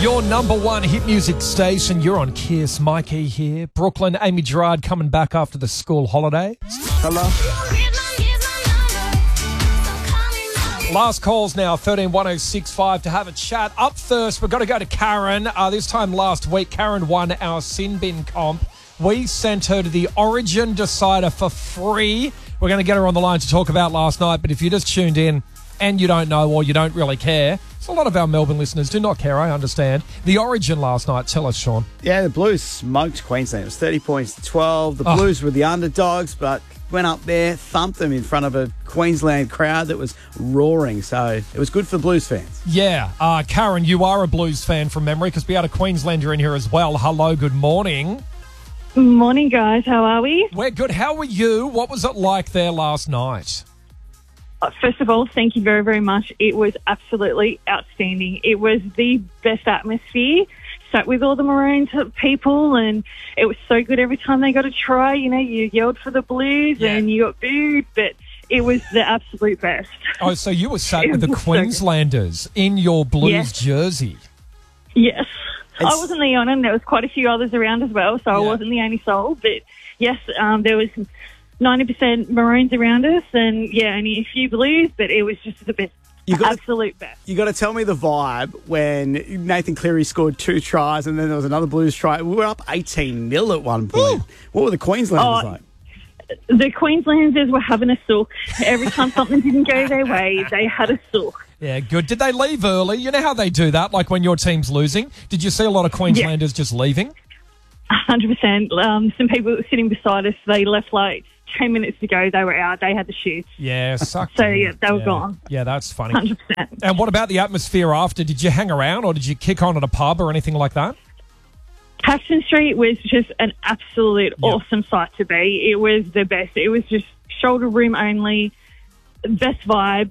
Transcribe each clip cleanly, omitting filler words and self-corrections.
Your number one hit music station. You're on Kiss. Mikey here. Brooklyn, Amy Gerard coming back after the school holiday. Hello. Last calls now, 131065 to have a chat. Up first, we've got to go to Karen. This time last week, Karen won our Sin Bin comp. We sent her to the Origin Decider for free. We're going to get her on the line to talk about last night, but if you just tuned in and you don't know or you don't really care, so a lot of our Melbourne listeners do not care, I understand. The Origin last night, tell us, Sean. Yeah, the Blues smoked Queensland. It was 30 points to 12. The Blues were the underdogs, but went up there, thumped them in front of a Queensland crowd that was roaring. So it was good for the Blues fans. Yeah. Karen, you are a Blues fan from memory because we had a Queenslander in here as well. Hello, good morning. Morning, guys. How are we? We're good. How were you? What was it like there last night? First of all, thank you very, very much. It was absolutely outstanding. It was the best atmosphere. Sat with all the Maroons people, and it was so good every time they got a try. You know, you yelled for the Blues and you got booed, but it was the absolute best. Oh, so you were sat with the Queenslanders in your Blues jersey? Yes. I wasn't the only one. There was quite a few others around as well, so I wasn't the only soul. But, yes, there was 90% Maroons around us and, only a few Blues, but it was just the best. Absolute best. You got to tell me the vibe when Nathan Cleary scored 2 tries and then there was another Blues try. We were up 18-0 at one point. Ooh. What were the Queenslanders like? The Queenslanders were having a sook. Every time something didn't go their way, they had a sook. Yeah, good. Did they leave early? You know how they do that, like when your team's losing? Did you see a lot of Queenslanders just leaving? 100%. Some people sitting beside us, they left like 10 minutes ago. They were out. They had the shoots. Yeah, sucked. So, they were gone. Yeah, that's funny. 100%. And what about the atmosphere after? Did you hang around or did you kick on at a pub or anything like that? Paxton Street was just an absolute awesome sight to be. It was the best. It was just shoulder room only, best vibe.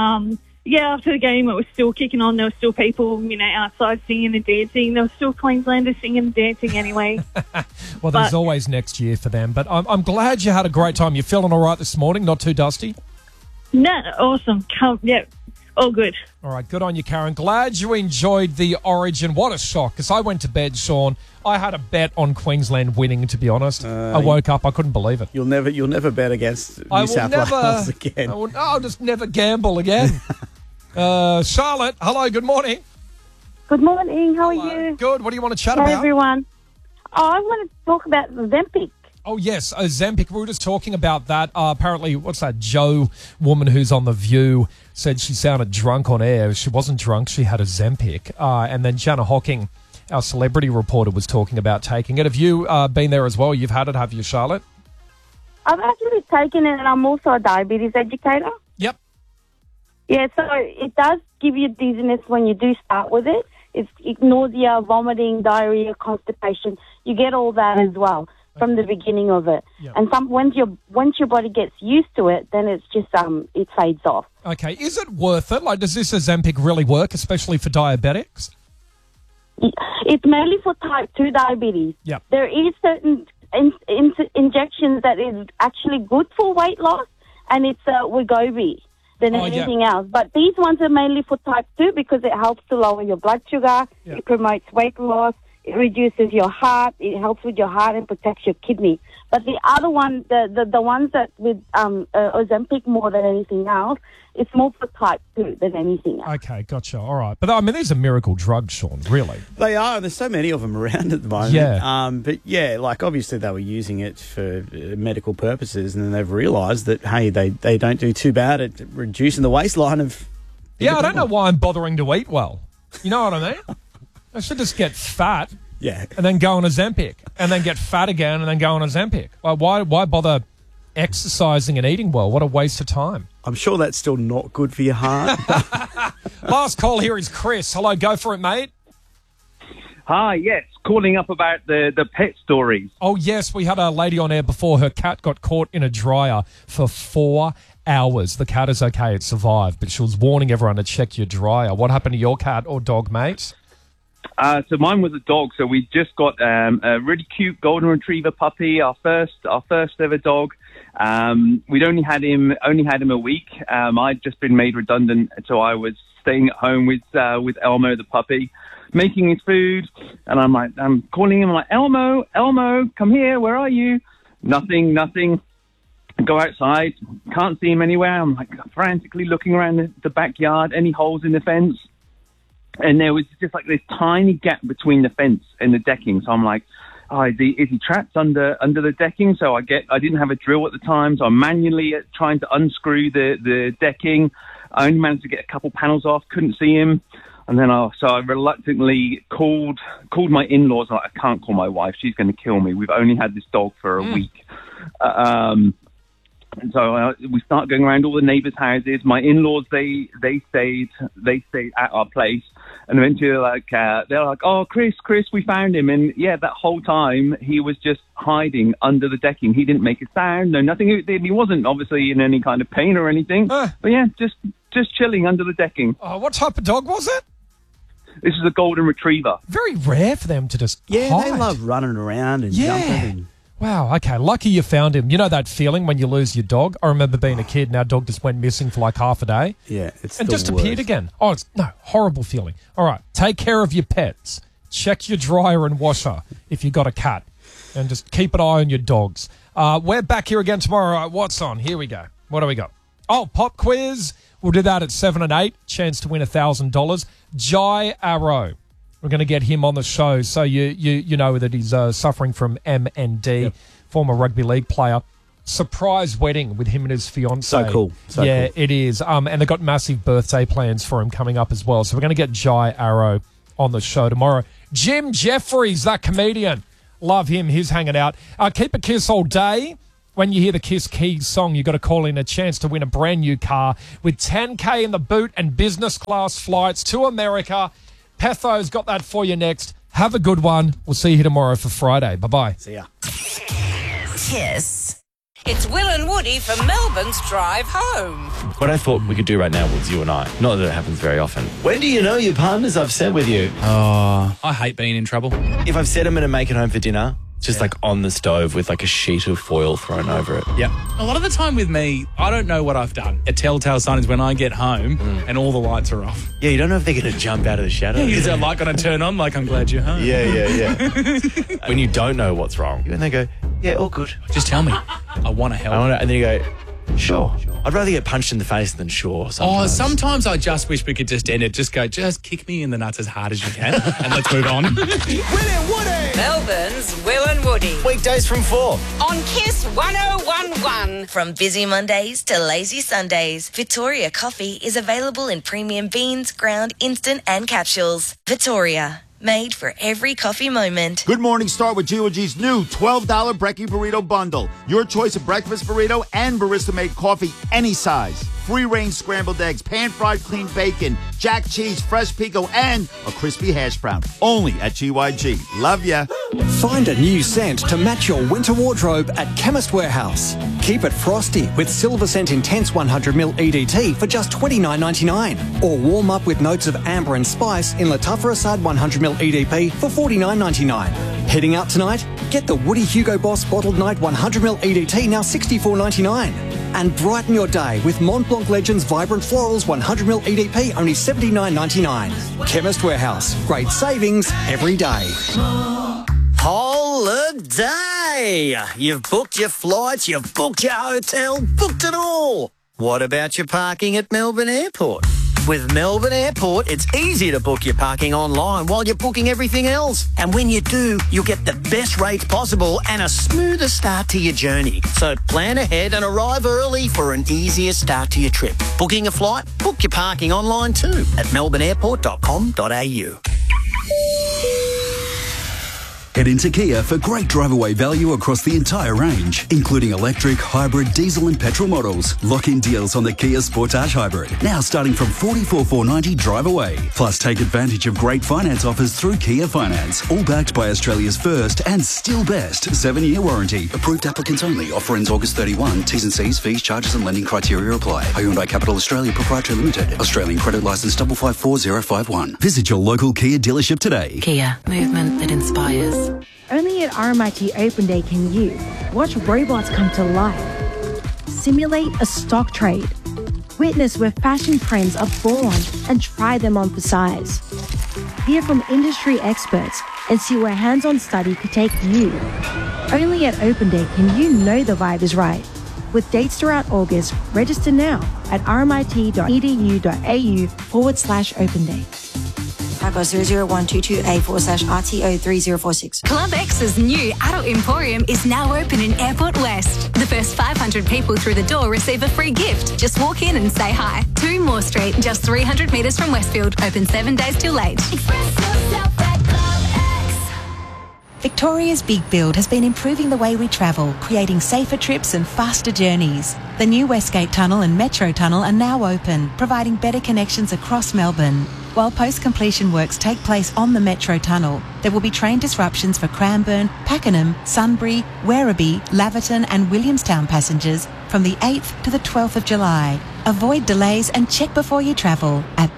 After the game, it was still kicking on. There were still people, outside singing and dancing. There were still Queenslanders singing and dancing anyway. Well, there's always next year for them. But I'm glad you had a great time. You feeling all right this morning? Not too dusty? No, awesome. All good. All right, good on you, Karen. Glad you enjoyed the Origin. What a shock, because I went to bed, Sean. I had a bet on Queensland winning, to be honest. I woke up, I couldn't believe it. You'll never bet against New South Wales again. I'll just never gamble again. Charlotte, hello, good morning. Good morning, how are you? Good, what do you want to chat about? Hi, everyone. I want to talk about Ozempic. Oh, yes, Ozempic. We were just talking about that. Apparently, what's that, Joe woman who's on The View said she sounded drunk on air. She wasn't drunk, she had Ozempic. And then Jana Hocking, our celebrity reporter, was talking about taking it. Have you been there as well? You've had it, have you, Charlotte? I've actually taken it, and I'm also a diabetes educator. Yep. Yeah, so it does give you dizziness when you do start with it. It's nausea, vomiting, diarrhea, constipation. You get all that as well from the beginning of it. Yep. And once your body gets used to it, then it's just it fades off. Okay, is it worth it? Like, does this Ozempic really work, especially for diabetics? It's mainly for type 2 diabetes. Yep. There is certain injections that is actually good for weight loss, and it's Wegovy than anything else. But these ones are mainly for type 2 because it helps to lower your blood sugar, it promotes weight loss, it reduces your heart, it helps with your heart and protects your kidney. But the other one, the ones that with Ozempic more than anything else, it's more for type 2 than anything else. Okay, gotcha. All right. But, I mean, these are miracle drugs, Sean, really. They are. There's so many of them around at the moment. Yeah. But, like, obviously they were using it for medical purposes, and then they've realised that, hey, they don't do too bad at reducing the waistline of... Yeah, I don't know why I'm bothering to eat well. You know what I mean? I should just get fat and then go on Ozempic, and then get fat again and then go on Ozempic. Like, why bother exercising and eating well? What a waste of time. I'm sure that's still not good for your heart. Last call here is Chris. Hello, go for it, mate. Hi, yes. Calling up about the pet stories. Oh, yes. We had a lady on air before. Her cat got caught in a dryer for 4 hours. The cat is okay. It survived. But she was warning everyone to check your dryer. What happened to your cat or dog, mate? So mine was a dog. So we just got a really cute golden retriever puppy, our first ever dog. We'd only had him a week. I'd just been made redundant, so I was staying at home with Elmo, the puppy, making his food. And I'm calling him, I'm like, Elmo, come here, where are you? Nothing. Go outside, can't see him anywhere. I'm like frantically looking around the backyard, any holes in the fence. And there was just like this tiny gap between the fence and the decking. So I'm like, is he trapped under the decking? So I didn't have a drill at the time, so I'm manually trying to unscrew the decking. I only managed to get a couple panels off, couldn't see him. And then I reluctantly called my in-laws. Like, I can't call my wife, she's going to kill me. We've only had this dog for a week. And so we start going around all the neighbours' houses. My in-laws, they stayed at our place, and eventually they're like, oh, Chris, we found him. And yeah, that whole time he was just hiding under the decking. He didn't make a sound, no nothing. He wasn't obviously in any kind of pain or anything. But yeah, just chilling under the decking. What type of dog was it? This is a golden retriever. Very rare for them to just hide. They love running around and jumping. And... Wow, okay. Lucky you found him. You know that feeling when you lose your dog? I remember being a kid and our dog just went missing for like half a day. Yeah, it's and just appeared again. Oh, it's horrible feeling. All right, take care of your pets. Check your dryer and washer if you got a cat. And just keep an eye on your dogs. We're back here again tomorrow. All right, what's on? Here we go. What do we got? Oh, pop quiz. We'll do that at 7 and 8. Chance to win $1,000. Jai Arrow. We're going to get him on the show, so you know that he's suffering from MND, former rugby league player. Surprise wedding with him and his fiancée. So cool. Cool. It is. And they've got massive birthday plans for him coming up as well. So we're going to get Jai Arrow on the show tomorrow. Jim Jeffries, that comedian. Love him. He's hanging out. Keep a kiss all day. When you hear the Kiss Keys song, you've got to call in a chance to win a brand new car with $10,000 in the boot and business class flights to America. Petho's got that for you next. Have a good one. We'll see you tomorrow for Friday. Bye-bye. See ya. Kiss. It's Will and Woody from Melbourne's Drive Home. What I thought we could do right now was you and I. Not that it happens very often. When do you know your partner's upset with you? Oh, I hate being in trouble. If I've said I'm going to make it home for dinner, just like on the stove with like a sheet of foil thrown over it. Yeah. A lot of the time with me, I don't know what I've done. A telltale sign is when I get home and all the lights are off. Yeah, you don't know if they're going to jump out of the shadow. Yeah, is that light going to turn on? Like, I'm glad you're home. Yeah. When you don't know what's wrong, and they go, yeah, all good. Just tell me. I want to help. And then you go, sure. I'd rather get punched in the face than sure. Sometimes I just wish we could just end it. Just kick me in the nuts as hard as you can and let's move on. Will and Woody. Melbourne's Will and Woody. Weekdays from 4. On Kiss 1011. From busy Mondays to lazy Sundays, Victoria Coffee is available in premium beans, ground, instant and capsules. Victoria, made for every coffee moment. Good morning, start with G.O.G's new $12 Brekkie Burrito Bundle. Your choice of breakfast burrito and barista-made coffee any size. Free-range scrambled eggs, pan-fried clean bacon, jack cheese, fresh pico, and a crispy hash brown. Only at GYG. Love ya. Find a new scent to match your winter wardrobe at Chemist Warehouse. Keep it frosty with Silver Scent Intense 100ml EDT for just $29.99. Or warm up with notes of amber and spice in Latufra Assad 100ml EDP for $49.99. Heading out tonight? Get the Woody Hugo Boss Bottled Night 100ml EDT now $64.99. And brighten your day with Mont Blanc Legends Vibrant Florals 100ml EDP only $79.99. Chemist Warehouse. Great savings every day. Holiday! You've booked your flights, you've booked your hotel, booked it all. What about your parking at Melbourne Airport? With Melbourne Airport, it's easy to book your parking online while you're booking everything else. And when you do, you'll get the best rates possible and a smoother start to your journey. So plan ahead and arrive early for an easier start to your trip. Booking a flight? Book your parking online too at melbourneairport.com.au. Head into Kia for great drive-away value across the entire range, including electric, hybrid, diesel and petrol models. Lock in deals on the Kia Sportage Hybrid, now starting from $44,490 drive-away. Plus, take advantage of great finance offers through Kia Finance, all backed by Australia's first and still best 7-year warranty. Approved applicants only. Offer ends August 31. T's and C's, fees, charges and lending criteria apply. Hyundai Capital Australia Proprietary Limited. Australian credit licence 554051. Visit your local Kia dealership today. Kia, movement that inspires. Only at RMIT Open Day can you watch robots come to life, simulate a stock trade, Witness where fashion trends are born and try them on for size. Hear from industry experts and see where hands-on study could take you. Only at Open Day can you know the vibe is right. With dates throughout August, register now at rmit.edu.au/Open Day. Pago 00122A/RTO3046. Club X's new adult emporium is now open in Airport West. The first 500 people through the door receive a free gift. Just walk in and say hi. 2 Moore Street, just 300 metres from Westfield. Open 7 days till late. Victoria's Big Build has been improving the way we travel, creating safer trips and faster journeys. The new Westgate Tunnel and Metro Tunnel are now open, providing better connections across Melbourne. While post-completion works take place on the Metro Tunnel, there will be train disruptions for Cranbourne, Pakenham, Sunbury, Werribee, Laverton and Williamstown passengers from the 8th to the 12th of July. Avoid delays and check before you travel at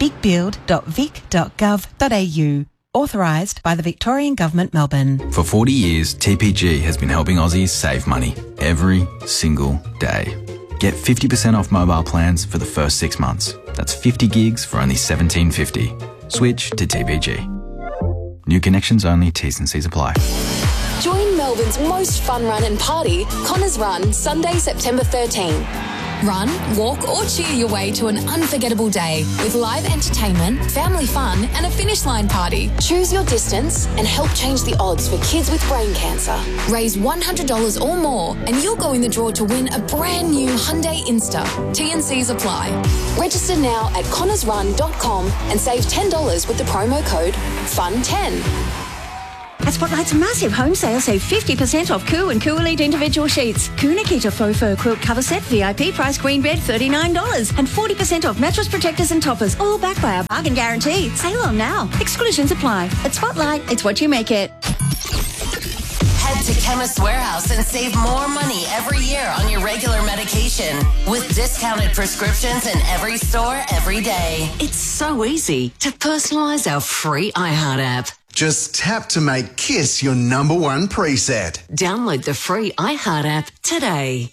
bigbuild.vic.gov.au. Authorised by the Victorian Government, Melbourne. For 40 years, TPG has been helping Aussies save money every single day. Get 50% off mobile plans for the first 6 months. That's 50 gigs for only $17.50. Switch to TPG. New connections only, T's and C's apply. Join Melbourne's most fun run and party, Connors Run, Sunday, September 13. Run, walk or cheer your way to an unforgettable day with live entertainment, family fun and a finish line party. Choose your distance and help change the odds for kids with brain cancer. Raise $100 or more and you'll go in the draw to win a brand new Hyundai Insta. T&Cs apply. Register now at connorsrun.com and save $10 with the promo code FUN10. At Spotlight's massive home sale, save 50% off Coo and Coo Elite individual sheets. Coo Nikita faux fur quilt cover set, VIP price queen bed, $39. And 40% off mattress protectors and toppers, all backed by our bargain guarantee. Sale on now. Exclusions apply. At Spotlight, it's what you make it. Head to Chemist Warehouse and save more money every year on your regular medication with discounted prescriptions in every store every day. It's so easy to personalise our free iHeart app. Just tap to make KISS your #1 preset. Download the free iHeart app today.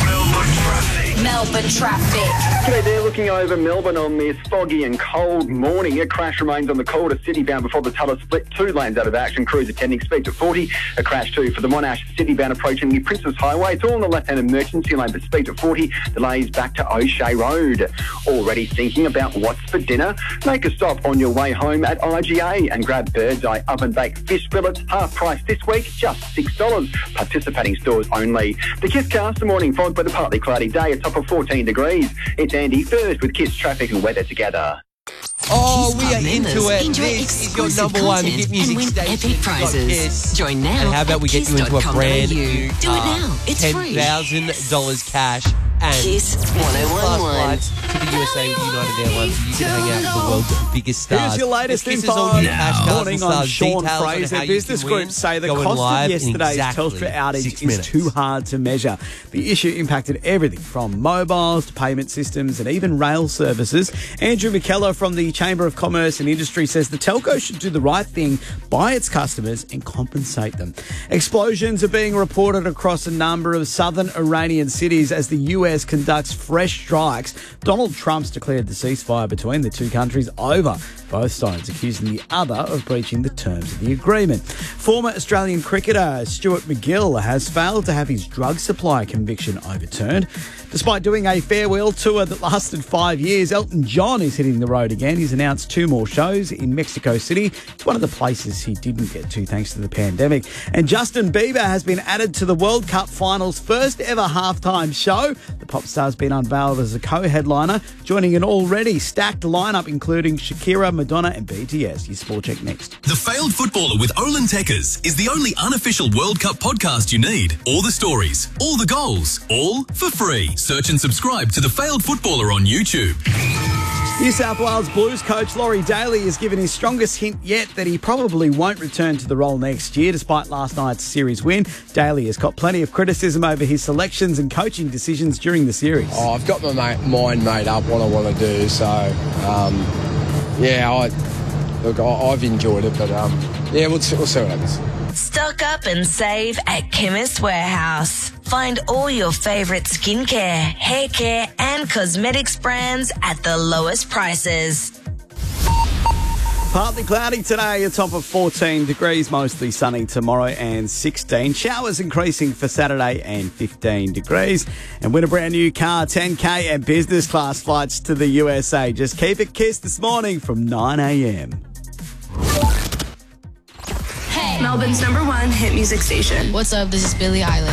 Melbourne traffic. G'day there, looking over Melbourne on this foggy and cold morning. A crash remains on the Calder City bound before the Tulla split. 2 lanes out of action. Crews attending speed at 40. A crash too for the Monash City bound approaching the Princess Highway. It's all on the left-hand emergency lane for speed at 40. Delays back to O'Shea Road. Already thinking about what's for dinner? Make a stop on your way home at IGA and grab Bird's Eye oven-baked fish fillets. Half price this week, just $6. Participating stores only. The KISS cast, the morning fog but a partly cloudy day. It's up of 14 degrees. It's Andy first with KISS traffic and weather together. Oh, we are into it. This is your #1 hit music station. Epic prizes. Join now. And how about we get you into a brand new Do it now. It's free. $10,000 cash and KISS 1011. flights to the USA with United Airlines. So you can hang out with the world's biggest stars. Here's your latest The KISS info. is all your cash cards Morning and on stars. Sean Details on Fraser. how you Business can win. groups say the Going cost of live in yesterday's exactly Telstra outage 6 is minutes. too hard to measure. The issue impacted everything from mobiles to payment systems and even rail services. Andrew McKellar from the Chamber of Commerce and Industry says the telco should do the right thing by its customers and compensate them. Explosions are being reported across a number of southern Iranian cities as the US conducts fresh strikes. Donald Trump's declared the ceasefire between the two countries over, both sides accusing the other of breaching the terms of the agreement. Former Australian cricketer Stuart McGill has failed to have his drug supply conviction overturned. Despite doing a farewell tour that lasted 5 years, Elton John is hitting the road again. He's announced 2 more shows in Mexico City. It's one of the places he didn't get to thanks to the pandemic. And Justin Bieber has been added to the World Cup finals' first ever halftime show. The pop star's been unveiled as a co-headliner, joining an already stacked lineup including Shakira, Madonna and BTS. Your Sport Check next. The Failed Footballer with Olin Tekkers is the only unofficial World Cup podcast you need. All the stories, all the goals, all for free. Search and subscribe to The Failed Footballer on YouTube. New South Wales Blues coach Laurie Daly has given his strongest hint yet that he probably won't return to the role next year despite last night's series win. Daly has got plenty of criticism over his selections and coaching decisions during the series. Oh, I've got my mind made up what I want to do, so I've enjoyed it, but we'll see what happens. Stock up and save at Chemist Warehouse. Find all your favourite skincare, hair care and and cosmetics brands at the lowest prices. Partly cloudy today, a top of 14 degrees, mostly sunny tomorrow and 16. Showers increasing for Saturday and 15 degrees. And win a brand new car, 10K and business class flights to the USA. Just keep it Kiss this morning from 9 a.m. Hey, Melbourne's #1 hit music station. What's up? This is Billie Eilish.